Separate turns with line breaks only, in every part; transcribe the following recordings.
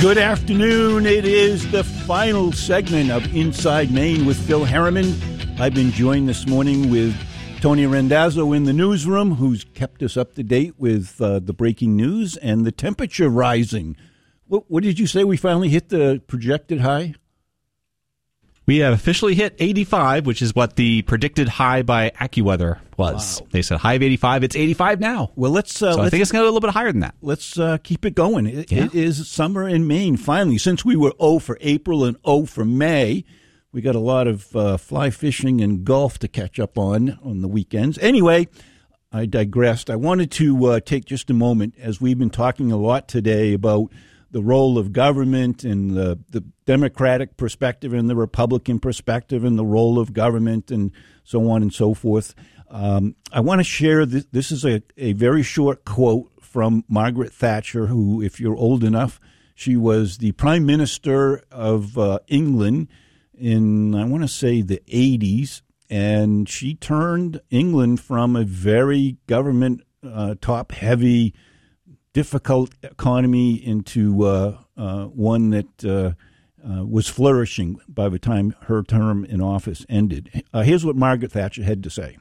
Good afternoon. It is the final segment of Inside Maine with Phil Harriman. I've been joined this morning with Tony Randazzo in the newsroom, who's kept us up to date with the breaking news and the temperature rising. What did you say? We finally hit the projected high?
We have officially hit 85, which is what the predicted high by AccuWeather was. Wow. They said high of 85. It's 85 now.
Well, I
think it's going to go a little bit higher than that.
Let's keep it going. It is summer in Maine, finally. Since we were O for April and O for May, we got a lot of fly fishing and golf to catch up on the weekends. Anyway, I digressed. I wanted to take just a moment, as we've been talking a lot today about the role of government and the Democratic perspective and the Republican perspective and the role of government and so on and so forth. I want to share this is a very short quote from Margaret Thatcher, who, if you're old enough, she was the Prime Minister of England in, I want to say, the 80s, and she turned England from a very government top-heavy, difficult economy into one that was flourishing by the time her term in office ended. Here's what Margaret Thatcher had to say.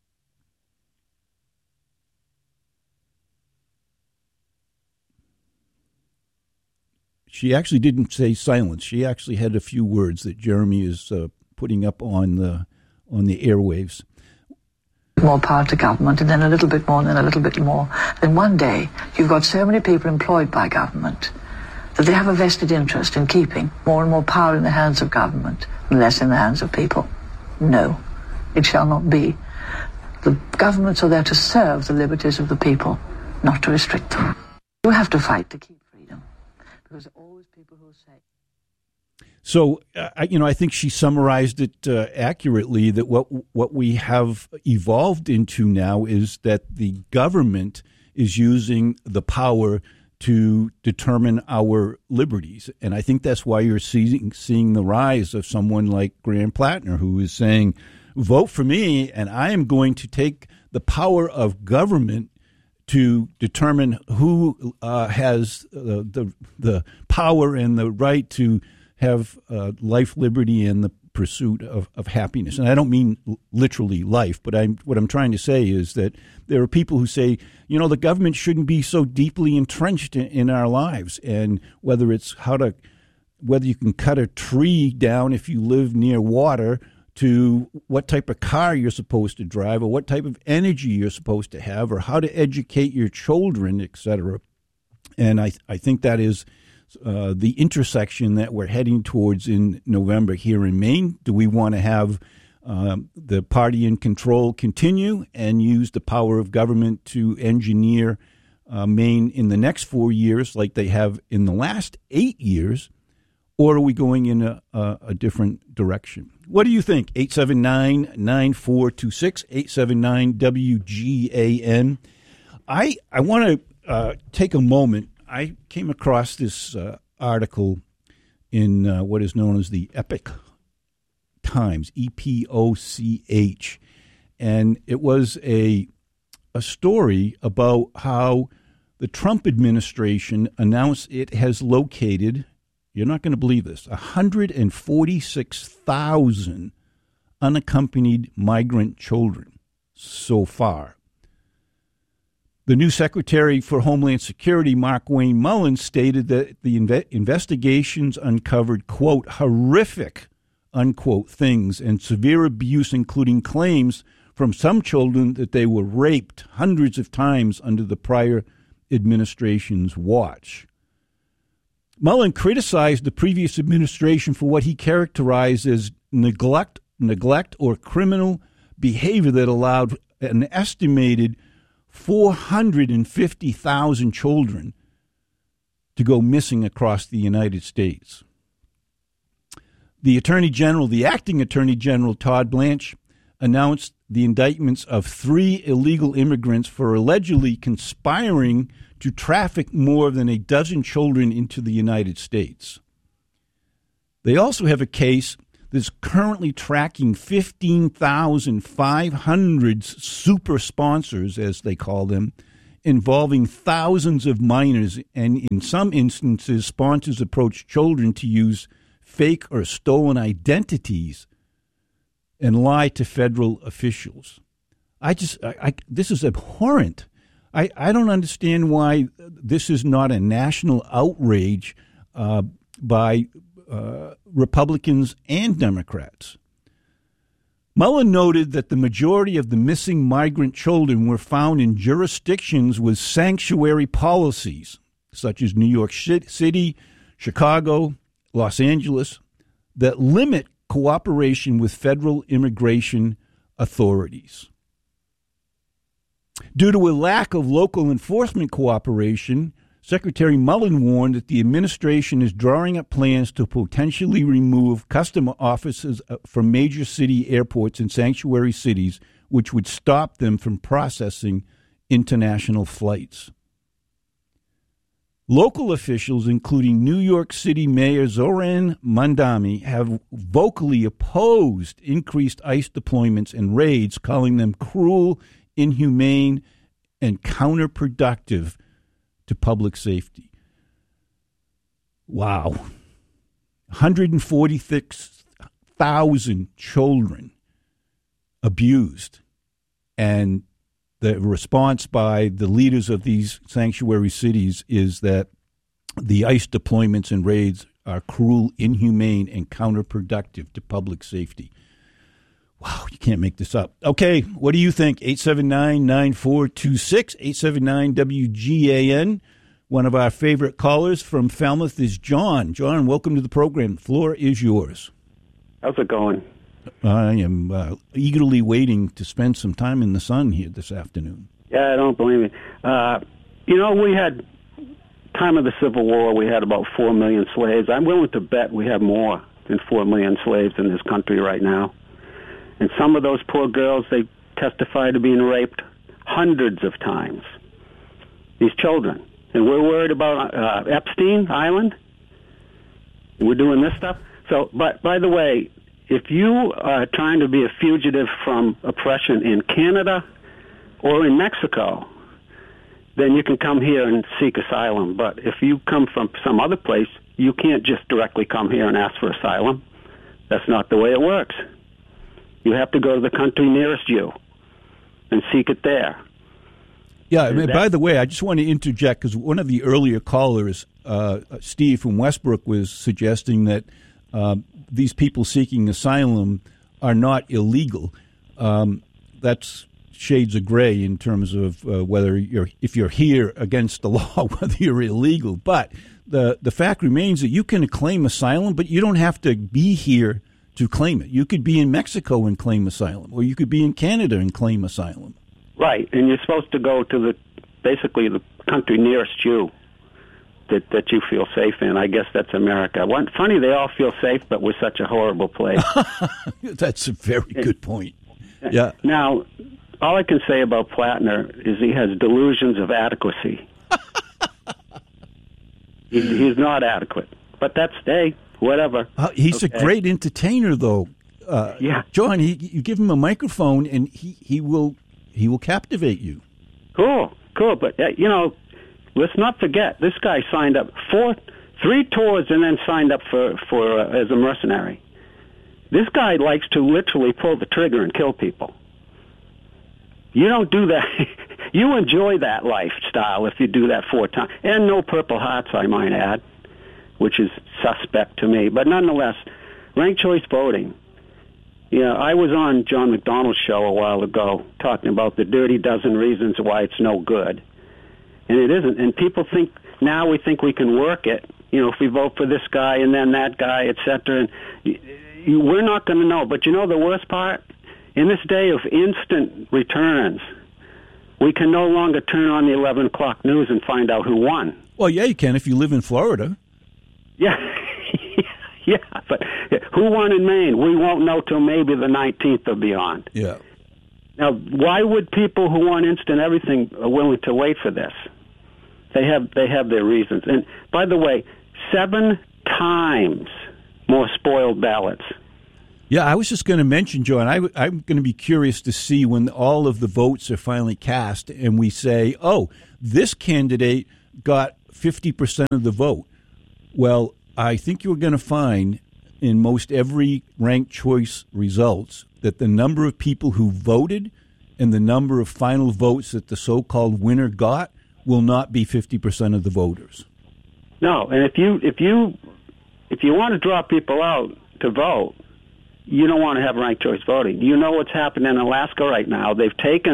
She actually didn't say silence. She actually had a few words that Jeremy is putting up on the airwaves.
More power to government, and then a little bit more, and then a little bit more. Then one day, you've got so many people employed by government that they have a vested interest in keeping more and more power in the hands of government and less in the hands of people. No, it shall not be. The governments are there to serve the liberties of the people, not to restrict them. You have to fight to keep freedom, because there are always people who say...
So, I think she summarized it accurately, that what we have evolved into now is that the government is using the power to determine our liberties. And I think that's why you're seeing the rise of someone like Graham Plattner, who is saying, vote for me, and I am going to take the power of government to determine who has the power and the right to have life, liberty, and the pursuit of happiness. And I don't mean literally life, but what I'm trying to say is that there are people who say, the government shouldn't be so deeply entrenched in our lives. And whether you can cut a tree down if you live near water, to what type of car you're supposed to drive, or what type of energy you're supposed to have, or how to educate your children, etc. And I think that is the intersection that we're heading towards in November here in Maine. Do we want to have the party in control continue and use the power of government to engineer Maine in the next 4 years like they have in the last 8 years, or are we going in a different direction? What do you think? 879-9426, 879-WGAN. I want to take a moment. I came across this article in what is known as the Epoch Times, EPOCH, and it was a story about how the Trump administration announced it has located, you're not going to believe this, 146,000 unaccompanied migrant children so far. The new Secretary for Homeland Security, Mark Wayne Mullins, stated that the investigations uncovered, quote, horrific, unquote, things and severe abuse, including claims from some children that they were raped hundreds of times under the prior administration's watch. Mullins criticized the previous administration for what he characterized as neglect or criminal behavior that allowed an estimated 450,000 children to go missing across the United States. The acting Attorney General, Todd Blanche, announced the indictments of 3 illegal immigrants for allegedly conspiring to traffic more than a dozen children into the United States. They also have a case that's currently tracking 15,500 super sponsors, as they call them, involving thousands of minors, and in some instances, sponsors approach children to use fake or stolen identities and lie to federal officials. This is abhorrent. I don't understand why this is not a national outrage by Republicans and Democrats. Mullen noted that the majority of the missing migrant children were found in jurisdictions with sanctuary policies, such as New York City, Chicago, Los Angeles, that limit cooperation with federal immigration authorities. Due to a lack of local enforcement cooperation, Secretary Mullen warned that the administration is drawing up plans to potentially remove custom offices from major city airports and sanctuary cities, which would stop them from processing international flights. Local officials, including New York City Mayor Zoran Mandami, have vocally opposed increased ICE deployments and raids, calling them cruel, inhumane, and counterproductive to public safety. Wow. 146,000 children abused. And the response by the leaders of these sanctuary cities is that the ICE deployments and raids are cruel, inhumane, and counterproductive to public safety. Wow, you can't make this up. Okay, what do you think? 879-9426, 879-WGAN. One of our favorite callers from Falmouth is John. John, welcome to the program. The floor is yours.
How's it going?
I am eagerly waiting to spend some time in the sun here this afternoon.
Yeah, I don't believe it. We had, time of the Civil War, we had about 4 million slaves. I'm willing to bet we have more than 4 million slaves in this country right now. And some of those poor girls, they testify to being raped hundreds of times. These children. And we're worried about Epstein Island. We're doing this stuff. So, but by the way, if you are trying to be a fugitive from oppression in Canada or in Mexico, then you can come here and seek asylum. But if you come from some other place, you can't just directly come here and ask for asylum. That's not the way it works. You have to go to the country nearest you and seek it there.
Yeah, I mean, by the way, I just want to interject because one of the earlier callers, Steve from Westbrook, was suggesting that these people seeking asylum are not illegal. That's shades of gray in terms of if you're here against the law, whether you're illegal. But the fact remains that you can claim asylum, but you don't have to be here to claim it. You could be in Mexico and claim asylum, or you could be in Canada and claim asylum.
Right, and you're supposed to go to basically the country nearest you that you feel safe in. I guess that's America. Funny, they all feel safe, but we're such a horrible place.
That's a very good point. Yeah.
Now, all I can say about Plattner is he has delusions of adequacy. He's not adequate, but that's whatever.
He's a great entertainer, though.
Yeah,
John, you give him a microphone, and he will captivate you.
Cool. But let's not forget this guy signed up 3 tours and then signed up for as a mercenary. This guy likes to literally pull the trigger and kill people. You don't do that. You enjoy that lifestyle if you do that 4 times, and no Purple Hearts, I might add, which is suspect to me. But nonetheless, ranked choice voting. Yeah, I was on John McDonald's show a while ago talking about the dirty dozen reasons why it's no good. And it isn't. And people think, now we think we can work it, if we vote for this guy and then that guy, et cetera. And we're not going to know. But the worst part? In this day of instant returns, we can no longer turn on the 11 o'clock news and find out who won.
Well, yeah, you can if you live in Florida.
Yeah. Yeah, but who won in Maine? We won't know till maybe the 19th or beyond.
Yeah.
Now, why would people who want instant everything are willing to wait for this? They have their reasons. And by the way, 7 times more spoiled ballots
Yeah, I was just going to mention, John, I'm going to be curious to see when all of the votes are finally cast and we say, oh, this candidate got 50% of the vote. Well, I think you're going to find in most every ranked choice results that the number of people who voted and the number of final votes that the so-called winner got will not be 50% of the voters.
No, and if you want to draw people out to vote, you don't want to have ranked choice voting. You know what's happening in Alaska right now. They've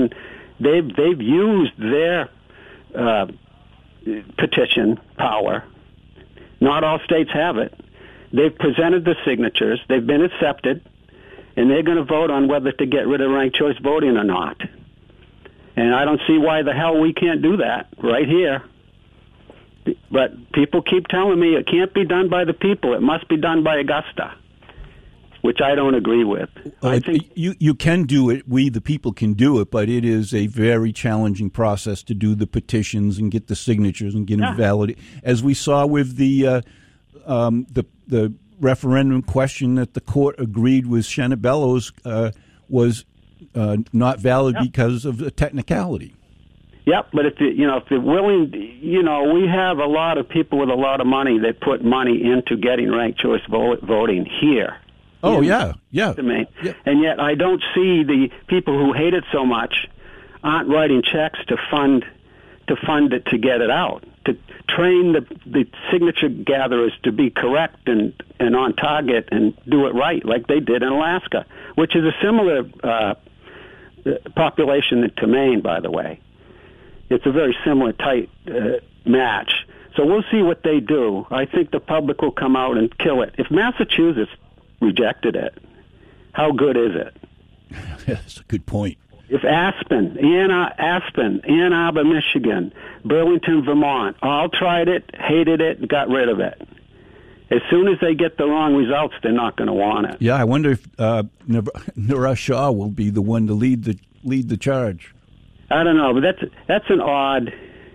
used their petition power. Not all states have it. They've presented the signatures. They've been accepted, and they're going to vote on whether to get rid of ranked choice voting or not. And I don't see why the hell we can't do that right here. But people keep telling me it can't be done by the people. It must be done by Augusta, which I don't agree with. I think
you can do it. We, the people, can do it, but it is a very challenging process to do the petitions and get the signatures and get them validated. As we saw with the referendum question that the court agreed with Shanna Bellows was not valid because of a technicality.
Yep, but if they're willing, we have a lot of people with a lot of money that put money into getting ranked choice voting here.
Oh, yeah.
And yet I don't see the people who hate it so much aren't writing checks to fund it to get it out, to train the signature gatherers to be correct and on target and do it right like they did in Alaska, which is a similar population to Maine, by the way. It's a very similar tight match. So we'll see what they do. I think the public will come out and kill it. If Massachusetts rejected it, how good is it?
That's a good point.
If Aspen, Ann Arbor, Michigan, Burlington, Vermont, all tried it, hated it, got rid of it. As soon as they get the wrong results, they're not going to want it.
Yeah, I wonder if Neeraj Shah will be the one to lead the charge.
I don't know, but that's an odd.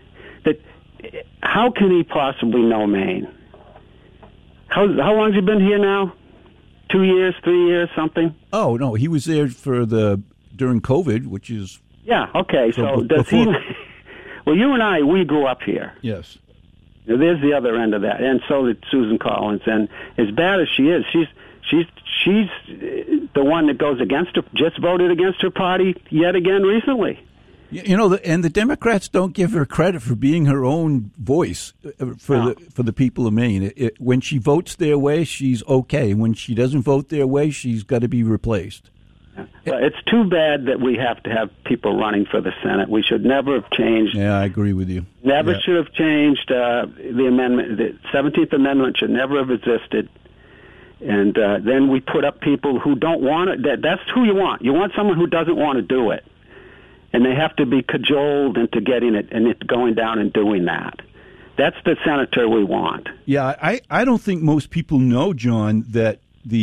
How can he possibly know Maine? How long has he been here now? 2 years, 3 years, something?
Oh no, he was there during COVID, which is
okay. So does he? Well, you and I, we grew up here.
Yes.
There's the other end of that, and so did Susan Collins. And as bad as she is, she's the one that goes against her. Just voted against her party yet again recently.
And the Democrats don't give her credit for being her own voice for the people of Maine. When she votes their way, she's okay. When she doesn't vote their way, she's got to be replaced.
Well, it's too bad that we have to have people running for the Senate. We should never have changed.
Yeah, I agree with you.
Never should have changed the amendment. The 17th Amendment should never have existed. And then we put up people who don't want it. That's who you want. You want someone who doesn't want to do it. And they have to be cajoled into getting it and it going down and doing that. That's the senator we want.
Yeah, I don't think most people know, John, that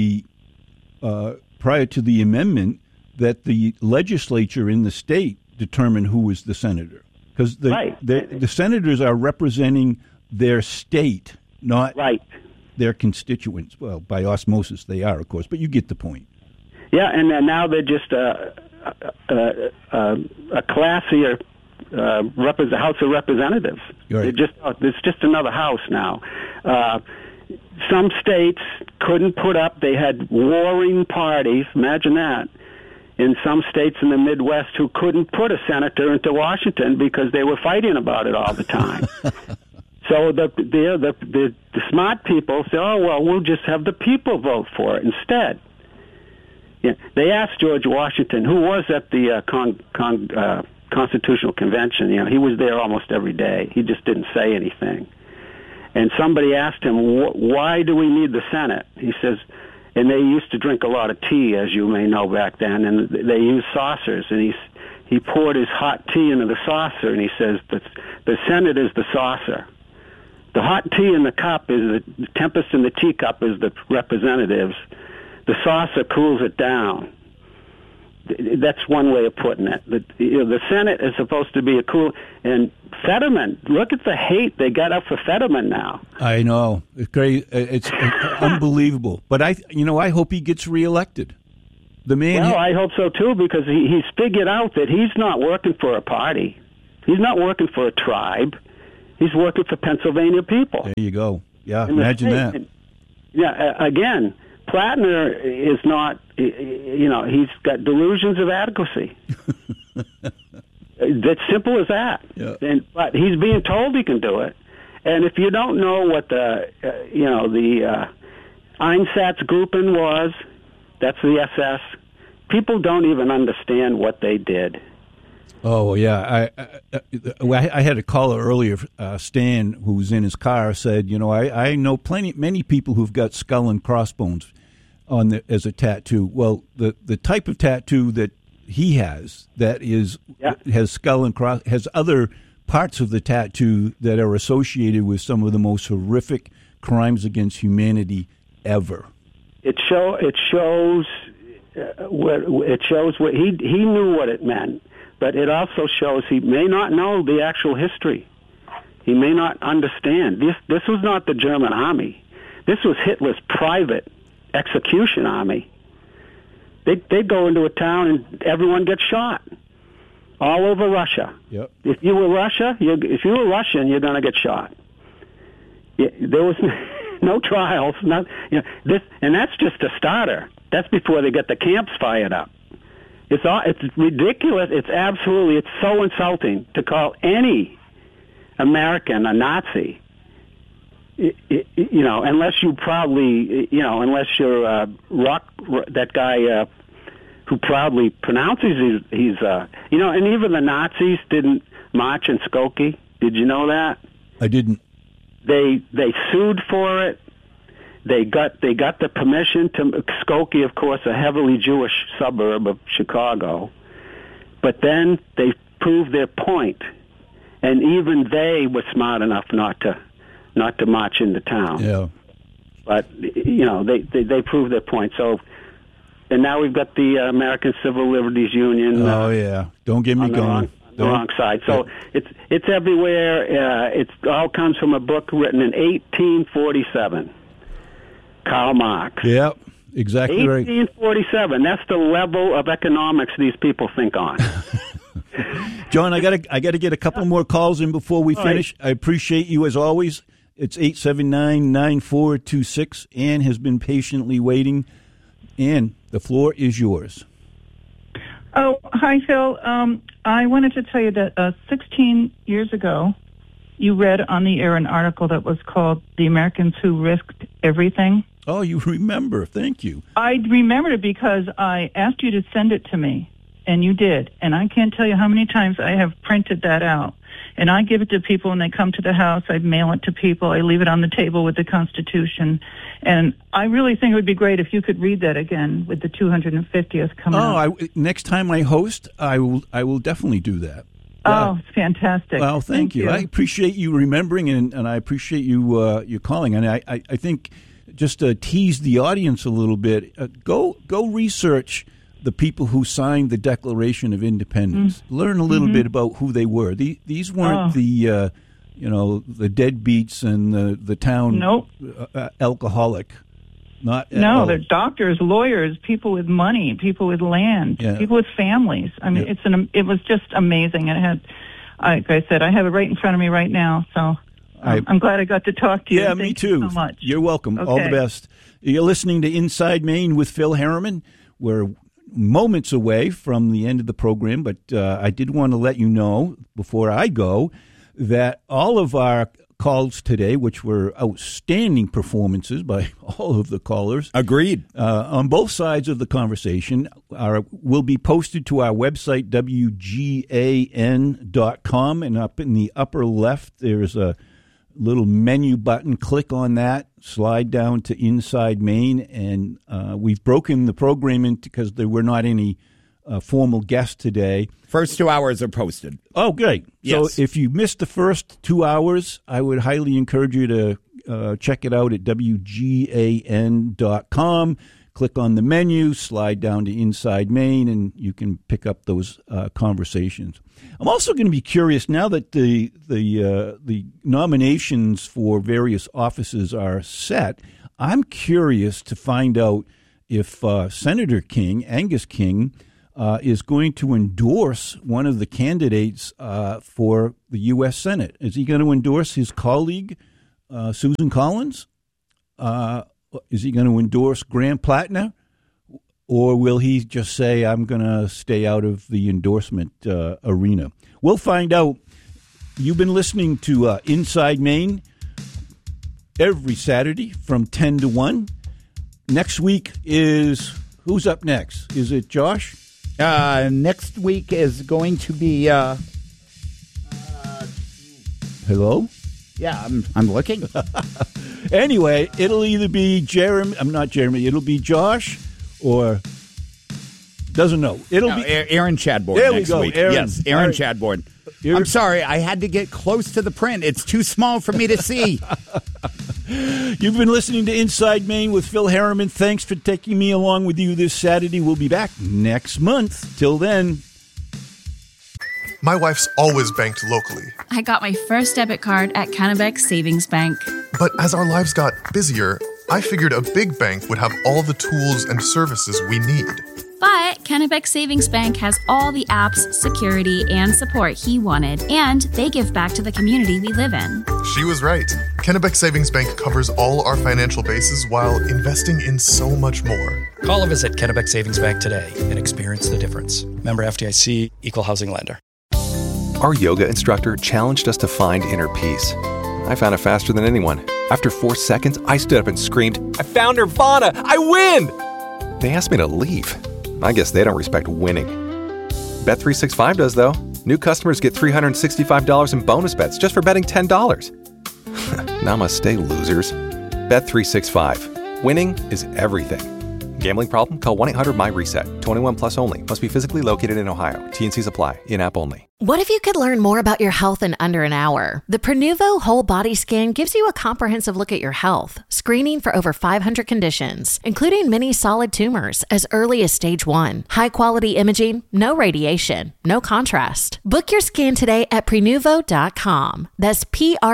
prior to the amendment, that the legislature in the state determined who was the senator. Because the senators are representing their state, not their constituents. Well, by osmosis they are, of course, but you get the point.
Yeah, and now they're just a classier House of Representatives.
Right.
It's just another house now. Some states couldn't put up. They had warring parties. Imagine that. In some states in the Midwest who couldn't put a senator into Washington because they were fighting about it all the time. So the smart people say, oh, well, we'll just have the people vote for it instead. Yeah, they asked George Washington, who was at the Constitutional Convention. He was there almost every day. He just didn't say anything. And somebody asked him, why do we need the Senate? He says, and they used to drink a lot of tea, as you may know back then, and they used saucers. And he poured his hot tea into the saucer, and he says, the Senate is the saucer. The hot tea in the cup is the tempest in the teacup is the representatives. The saucer cools it down. That's one way of putting it. The Senate is supposed to be a cool... And Fetterman, look at the hate they got up for Fetterman now.
I know. It's great. It's unbelievable. But I hope he gets reelected. The man.
Well, I hope so too, because he's figured out that he's not working for a party. He's not working for a tribe. He's working for Pennsylvania people.
There you go. Yeah, imagine that.
Again, Plattner is not, he's got delusions of adequacy. It's simple as that.
Yeah.
But he's being told he can do it. And if you don't know what the Einsatzgruppen was, that's the SS, people don't even understand what they did.
Oh, yeah. I had a caller earlier, Stan, who was in his car, said, I know many people who've got skull and crossbones as a tattoo. Well, the type of tattoo that he has has skull and cross, has other parts of the tattoo that are associated with some of the most horrific crimes against humanity ever. It
shows what he knew what it meant. But it also shows he may not know the actual history. He may not understand. This was not the German army. This was Hitler's private execution army. They'd go into a town and everyone gets shot all over Russia.
Yep.
If you were Russian, you're going to get shot. There was no trials. And that's just a starter. That's before they get the camps fired up. It's ridiculous. It's so insulting to call any American a Nazi. Unless you're that guy who proudly pronounces he's and even the Nazis didn't march in Skokie. Did you know that?
I didn't.
They sued for it. They got the permission to Skokie, of course, a heavily Jewish suburb of Chicago. But then they proved their point, and even they were smart enough not to march into town.
Yeah.
But they proved their point. So, and now we've got the American Civil Liberties Union.
Oh yeah, don't get me going.
The wrong side. So it's everywhere. It all comes from a book written in 1847. Karl Marx.
Yep, exactly right.
1847. That's the level of economics these people think on.
John, I got to get a couple more calls in before we finish. Right. I appreciate you as always. It's 879-9426. Ann has been patiently waiting. Ann, the floor is yours.
Oh, hi, Phil. I wanted to tell you that 16 years ago, you read on the air an article that was called "The Americans Who Risked Everything."
Oh, you remember. Thank you.
I remembered it because I asked you to send it to me, and you did. And I can't tell you how many times I have printed that out. And I give it to people when they come to the house. I mail it to people. I leave it on the table with the Constitution. And I really think it would be great if you could read that again with the 250th coming up.
Next time I host, I will definitely do that.
Oh, it's fantastic.
Well, thank you. I appreciate you remembering, and I appreciate you calling. And I think just to tease the audience a little bit, go research the people who signed the Declaration of Independence. Learn a little bit about who they were. These weren't the deadbeats and the town alcoholic.
They're doctors, lawyers, people with money, people with land, people with families. I mean, it was just amazing. It had, like I said, I have it right in front of me right now. So I'm glad I got to talk to you.
Yeah, me too.
Thank you so much.
You're welcome.
Okay.
All the best. You're listening to Inside Maine with Phil Harriman. We're moments away from the end of the program, but I did want to let you know before I go that all of our calls today, which were outstanding performances by all of the callers.
Agreed.
On both sides of the conversation, will be posted to our website, WGAN.com, and up in the upper left, there's a little menu button. Click on that, slide down to Inside Maine, and we've broken the program into, because there were not any formal guests today.
First 2 hours are posted.
Oh, great.
Yes.
So if you missed the first 2 hours, I would highly encourage you to check it out at WGAN.com. click on the menu, slide down to Inside Maine, and you can pick up those conversations. I'm also going to be curious now that the nominations for various offices are set. I'm curious to find out if Senator King, Angus King, is going to endorse one of the candidates for the U.S. Senate. Is he going to endorse his colleague, Susan Collins? Is he going to endorse Graham Plattner? Or will he just say, I'm going to stay out of the endorsement arena? We'll find out. You've been listening to Inside Maine every Saturday from 10 to 1. Next week is, who's up next? Is it Josh?
Next week is going to be...
Hello?
Yeah, I'm looking.
Anyway, it'll either be Jeremy. I'm not Jeremy. It'll be Josh or doesn't know. It'll be
Aaron Chadbourne.
There
next
we go.
Week.
Aaron.
Yes, Aaron
Right.
Chadbourne. I'm sorry, I had to get close to the print. It's too small for me to see.
You've been listening to Inside Maine with Phil Harriman. Thanks for taking me along with you this Saturday. We'll be back next month. Till then.
My wife's always banked locally.
I got my first debit card at Kennebec Savings Bank.
But as our lives got busier, I figured a big bank would have all the tools and services we need.
But Kennebec Savings Bank has all the apps, security, and support he wanted, and they give back to the community we live in.
She was right. Kennebec Savings Bank covers all our financial bases while investing in so much more.
Call or visit Kennebec Savings Bank today and experience the difference. Member FDIC, Equal Housing Lender.
Our yoga instructor challenged us to find inner peace. I found it faster than anyone. After 4 seconds, I stood up and screamed, I found Nirvana! I win! They asked me to leave. I guess they don't respect winning. Bet365 does, though. New customers get $365 in bonus bets just for betting $10. Namaste, losers. Bet365. Winning is everything. Gambling problem? Call 1-800-MY-RESET. 21 plus only. Must be physically located in Ohio. T&Cs apply. In-app only.
What if you could learn more about your health in under an hour? The Prenuvo Whole Body Scan gives you a comprehensive look at your health, screening for over 500 conditions, including many solid tumors as early as stage 1. High-quality imaging, no radiation, no contrast. Book your scan today at Prenuvo.com. That's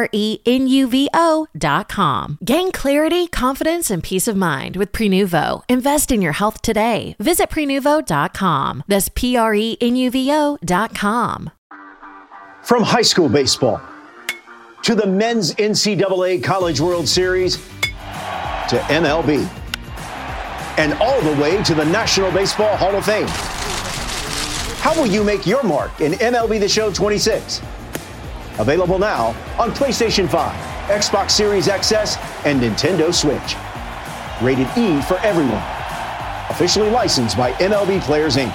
Prenuvo.com. Gain clarity, confidence, and peace of mind with Prenuvo. Invest in your health today. Visit Prenuvo.com. That's Prenuvo.com.
From high school baseball to the men's NCAA College World Series to MLB and all the way to the National Baseball Hall of Fame. How will you make your mark in MLB The Show 26? Available now on PlayStation 5, Xbox Series XS, and Nintendo Switch. Rated E for everyone. Officially licensed by MLB Players Inc.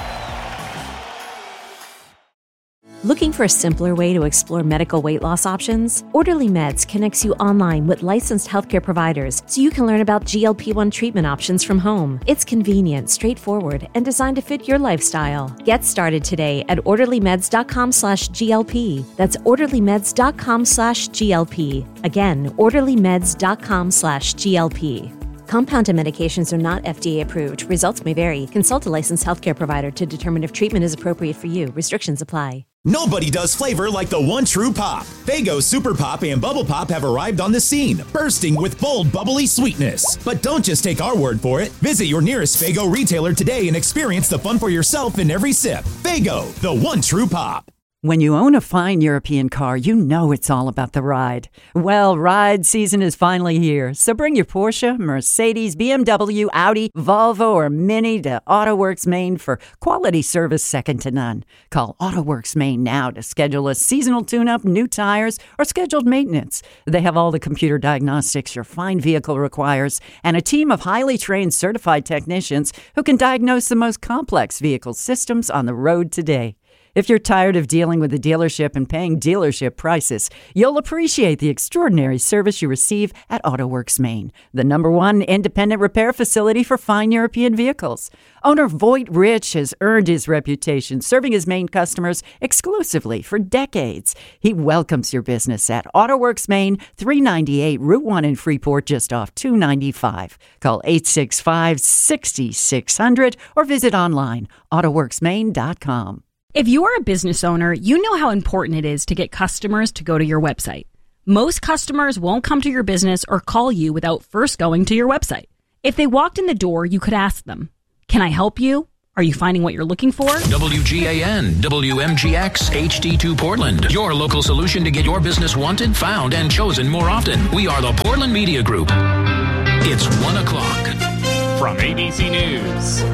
Looking for a simpler way to explore medical weight loss options? Orderly Meds connects you online with licensed healthcare providers so you can learn about GLP-1 treatment options from home. It's convenient, straightforward, and designed to fit your lifestyle. Get started today at orderlymeds.com/GLP. That's orderlymeds.com/GLP. Again, orderlymeds.com/GLP. Compounded medications are not FDA approved. Results may vary. Consult a licensed healthcare provider to determine if treatment is appropriate for you. Restrictions apply.
Nobody does flavor like the one true pop. Faygo Super Pop and Bubble Pop have arrived on the scene, bursting with bold, bubbly sweetness. But don't just take our word for it. Visit your nearest Faygo retailer today and experience the fun for yourself in every sip. Faygo, the one true pop.
When you own a fine European car, you know it's all about the ride. Well, ride season is finally here, so bring your Porsche, Mercedes, BMW, Audi, Volvo, or Mini to AutoWorks Maine for quality service second to none. Call AutoWorks Maine now to schedule a seasonal tune-up, new tires, or scheduled maintenance. They have all the computer diagnostics your fine vehicle requires and a team of highly trained certified technicians who can diagnose the most complex vehicle systems on the road today. If you're tired of dealing with the dealership and paying dealership prices, you'll appreciate the extraordinary service you receive at AutoWorks Maine, the #1 independent repair facility for fine European vehicles. Owner Voight Rich has earned his reputation serving his Maine customers exclusively for decades. He welcomes your business at AutoWorks Maine, 398 Route 1 in Freeport, just off 295. Call 865-6600 or visit online, autoworksmaine.com.
If you're a business owner, you know how important it is to get customers to go to your website. Most customers won't come to your business or call you without first going to your website. If they walked in the door, you could ask them, "Can I help you? Are you finding what you're looking for?"
WGAN, WMGX, HD2 Portland. Your local solution to get your business wanted, found, and chosen more often. We are the Portland Media Group. It's 1 o'clock.
From ABC News,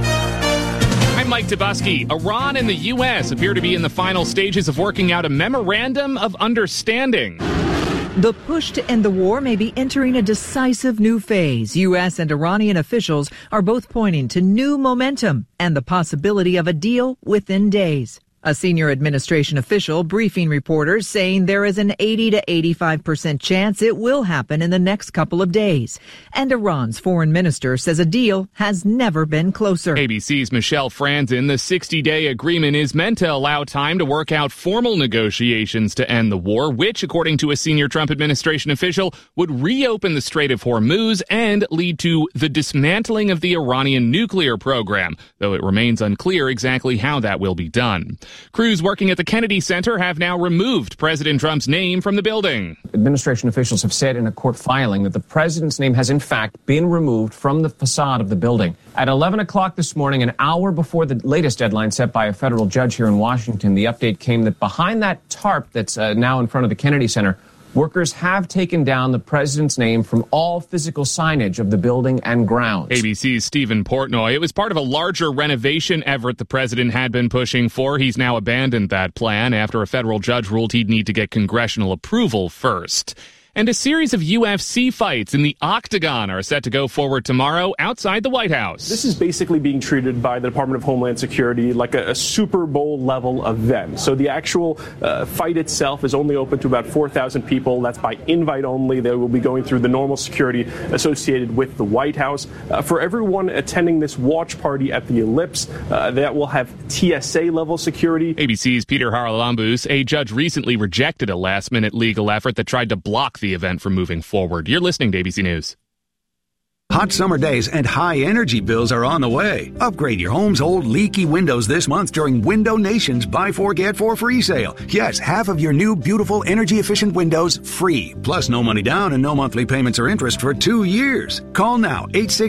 I'm Mike Tabusky. Iran and the U.S. appear to be in the final stages of working out a memorandum of understanding.
The push to end the war may be entering a decisive new phase. U.S. and Iranian officials are both pointing to new momentum and the possibility of a deal within days. A senior administration official briefing reporters saying there is an 80 to 85% chance it will happen in the next couple of days. And Iran's foreign minister says a deal has never been closer.
ABC's Michelle Franzen. The 60-day agreement is meant to allow time to work out formal negotiations to end the war, which, according to a senior Trump administration official, would reopen the Strait of Hormuz and lead to the dismantling of the Iranian nuclear program, though it remains unclear exactly how that will be done. Crews working at the Kennedy Center have now removed President Trump's name from the building.
Administration officials have said in a court filing that the president's name has in fact been removed from the facade of the building. At 11 o'clock this morning, an hour before the latest deadline set by a federal judge here in Washington, the update came that behind that tarp that's now in front of the Kennedy Center, workers have taken down the president's name from all physical signage of the building and grounds.
ABC's Stephen Portnoy. It was part of a larger renovation effort the president had been pushing for. He's now abandoned that plan after a federal judge ruled he'd need to get congressional approval first. And a series of UFC fights in the Octagon are set to go forward tomorrow outside the White House.
This is basically being treated by the Department of Homeland Security like a Super Bowl level event. So the actual fight itself is only open to about 4,000 people. That's by invite only. They will be going through the normal security associated with the White House. For everyone attending this watch party at the Ellipse, that will have TSA level security.
ABC's Peter Haralambous. A judge recently rejected a last-minute legal effort that tried to block the event from moving forward. You're listening to ABC News.
Hot summer days and high energy bills are on the way. Upgrade your home's old leaky windows this month during Window Nation's Buy 4 Get 4 free sale. Yes, half of your new beautiful energy efficient windows free. Plus no money down and no monthly payments or interest for 2 years. Call now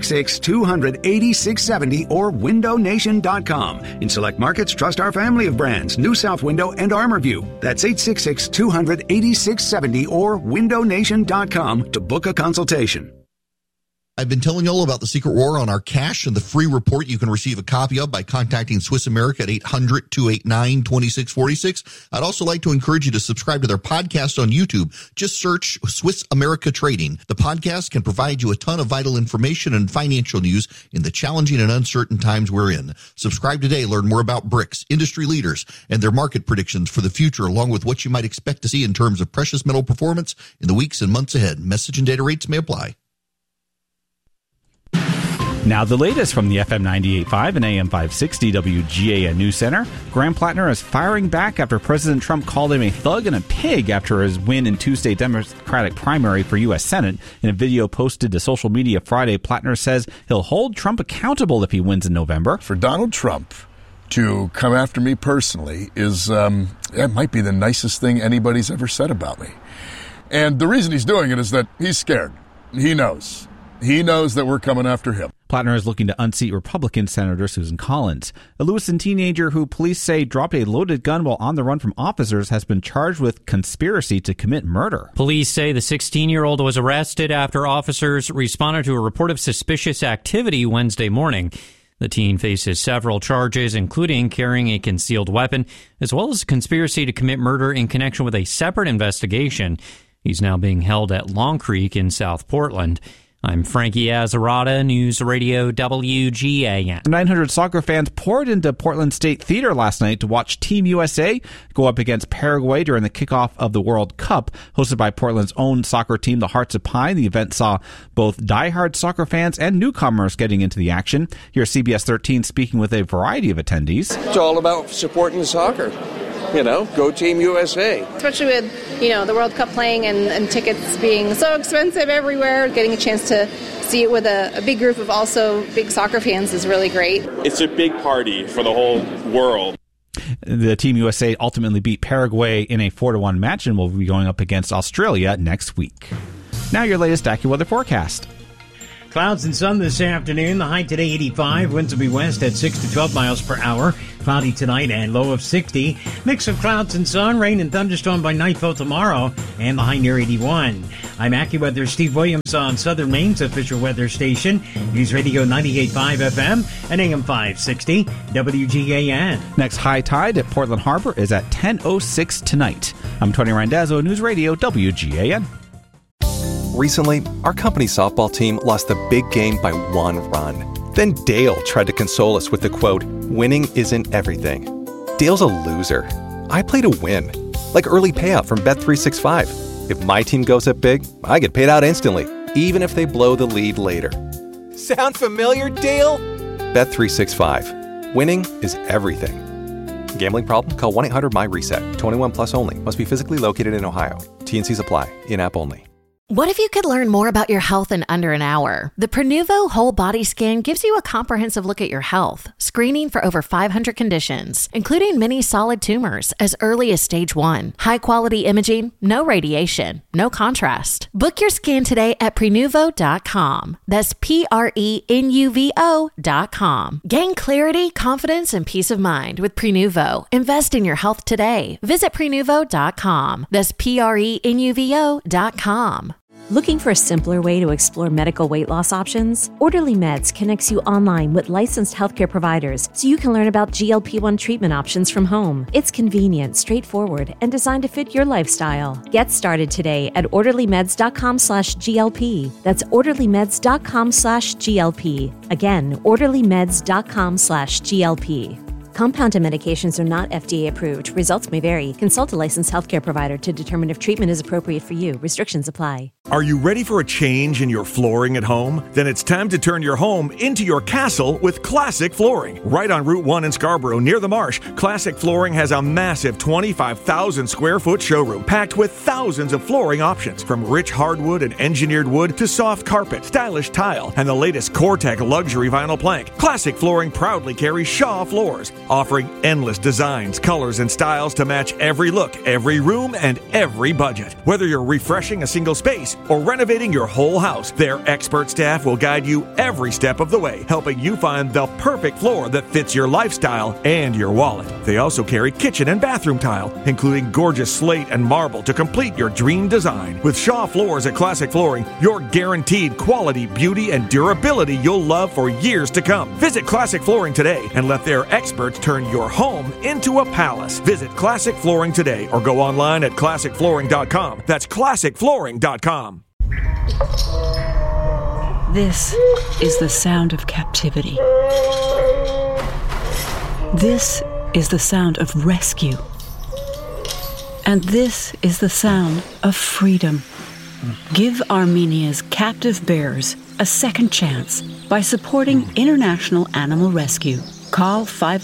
866-200-8670 or windownation.com. In select markets, trust our family of brands, New South Window and ArmorView. That's 866-200-8670 or windownation.com to book a consultation.
I've been telling you all about the secret war on our cash and the free report you can receive a copy of by contacting Swiss America at 800-289-2646. I'd also like to encourage you to subscribe to their podcast on YouTube. Just search Swiss America Trading. The podcast can provide you a ton of vital information and financial news in the challenging and uncertain times we're in. Subscribe today. Learn more about BRICS, industry leaders, and their market predictions for the future, along with what you might expect to see in terms of precious metal performance in the weeks and months ahead. Message and data rates may apply.
Now the latest from the FM 98.5 and AM 560 WGAN News Center. Graham Plattner is firing back after President Trump called him a thug and a pig after his win in Tuesday's Democratic primary for U.S. Senate. In a video posted to social media Friday, Plattner says he'll hold Trump accountable if he wins in November.
For Donald Trump to come after me personally is, it might be the nicest thing anybody's ever said about me. And the reason he's doing it is that he's scared. He knows. He knows that we're coming after him.
Plattner is looking to unseat Republican Senator Susan Collins. A Lewiston teenager who police say dropped a loaded gun while on the run from officers has been charged with conspiracy to commit murder.
Police say the 16-year-old was arrested after officers responded to a report of suspicious activity Wednesday morning. The teen faces several charges, including carrying a concealed weapon, as well as conspiracy to commit murder in connection with a separate investigation. He's now being held at Long Creek in South Portland. I'm Frankie Azzarata, News Radio WGAN.
900 soccer fans poured into Portland State Theater last night to watch Team USA go up against Paraguay during the kickoff of the World Cup, hosted by Portland's own soccer team, the Hearts of Pine. The event saw both diehard soccer fans and newcomers getting into the action. Here's CBS 13 speaking with a variety of attendees.
It's all about supporting soccer. You know, go Team USA.
Especially with, the World Cup playing and tickets being so expensive everywhere, getting a chance to see it with a big group of also big soccer fans is really great.
It's a big party for the whole world.
The Team USA ultimately beat Paraguay in a 4-1 match and will be going up against Australia next week. Now your latest AccuWeather forecast.
Clouds and sun this afternoon. The high today 85. Winds will be west at 6 to 12 miles per hour. Cloudy tonight and low of 60. Mix of clouds and sun. Rain and thunderstorm by nightfall tomorrow. And the high near 81. I'm AccuWeather Steve Williams on Southern Maine's official weather station. News Radio 98.5 FM and AM 560 WGAN.
Next high tide at Portland Harbor is at 10:06 tonight. I'm Tony Randazzo, News Radio WGAN.
Recently, our company's softball team lost the big game by 1 run. Then Dale tried to console us with the quote, "Winning isn't everything." Dale's a loser. I play to win. Like early payout from Bet365. If my team goes up big, I get paid out instantly, even if they blow the lead later. Sound familiar, Dale? Bet365. Winning is everything. Gambling problem? Call 1-800-MY-RESET. 21 plus only. Must be physically located in Ohio. T&Cs apply. In-app only.
What if you could learn more about your health in under an hour? The Prenuvo Whole Body Scan gives you a comprehensive look at your health, screening for over 500 conditions, including many solid tumors as early as stage 1. High-quality imaging, no radiation, no contrast. Book your scan today at Prenuvo.com. That's Prenuvo.com. Gain clarity, confidence, and peace of mind with Prenuvo. Invest in your health today. Visit Prenuvo.com. That's Prenuvo.com.
Looking for a simpler way to explore medical weight loss options? Orderly Meds connects you online with licensed healthcare providers so you can learn about GLP-1 treatment options from home. It's convenient, straightforward, and designed to fit your lifestyle. Get started today at orderlymeds.com/GLP. That's orderlymeds.com/GLP. Again, orderlymeds.com/GLP. Compounded medications are not FDA approved. Results may vary. Consult a licensed healthcare provider to determine if treatment is appropriate for you. Restrictions apply.
Are you ready for a change in your flooring at home? Then it's time to turn your home into your castle with Classic Flooring. Right on Route 1 in Scarborough, near the marsh, Classic Flooring has a massive 25,000 square foot showroom packed with thousands of flooring options, from rich hardwood and engineered wood to soft carpet, stylish tile, and the latest Core-Tec luxury vinyl plank. Classic Flooring proudly carries Shaw floors, offering endless designs, colors, and styles to match every look, every room, and every budget. Whether you're refreshing a single space or renovating your whole house, their expert staff will guide you every step of the way, helping you find the perfect floor that fits your lifestyle and your wallet. They also carry kitchen and bathroom tile, including gorgeous slate and marble to complete your dream design. With Shaw Floors at Classic Flooring, you're guaranteed quality, beauty, and durability you'll love for years to come. Visit Classic Flooring today and let their experts turn your home into a palace. Visit Classic Flooring today or go online at classicflooring.com. That's classicflooring.com.
This is the sound of captivity. This is the sound of rescue. And this is the sound of freedom. Give Armenia's captive bears a second chance by supporting International Animal Rescue. Call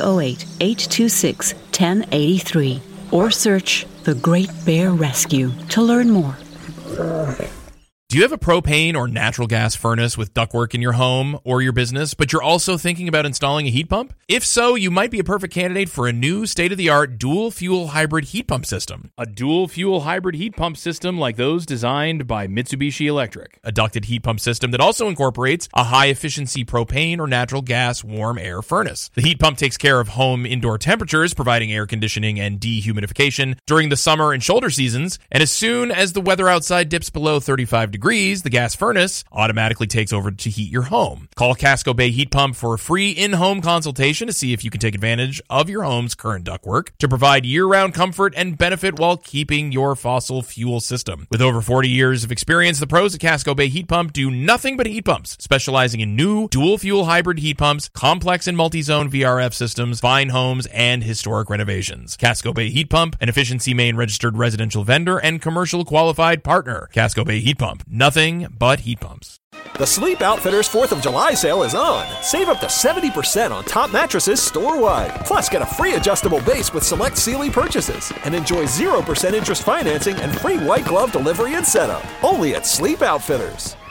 508-826-1083 or search The Great Bear Rescue to learn more.
Do you have a propane or natural gas furnace with ductwork in your home or your business, but you're also thinking about installing a heat pump? If so, you might be a perfect candidate for a new state-of-the-art dual-fuel hybrid heat pump system.
A dual-fuel hybrid heat pump system like those designed by Mitsubishi Electric.
A ducted heat pump system that also incorporates a high-efficiency propane or natural gas warm air furnace. The heat pump takes care of home indoor temperatures, providing air conditioning and dehumidification during the summer and shoulder seasons, and as soon as the weather outside dips below 35 degrees degrees, the gas furnace automatically takes over to heat your home. Call Casco Bay Heat Pump for a free in-home consultation to see if you can take advantage of your home's current ductwork to provide year-round comfort and benefit while keeping your fossil fuel system. With over 40 years of experience, the pros at Casco Bay Heat Pump do nothing but heat pumps, specializing in new dual-fuel hybrid heat pumps, complex and multi-zone VRF systems, fine homes, and historic renovations. Casco Bay Heat Pump, an Efficiency Maine registered residential vendor and commercial qualified partner. Casco Bay Heat Pump, nothing but heat pumps.
The Sleep Outfitters 4th of July sale is on. Save up to 70% on top mattresses store-wide. Plus, get a free adjustable base with select Sealy purchases. And enjoy 0% interest financing and free white glove delivery and setup. Only at Sleep Outfitters.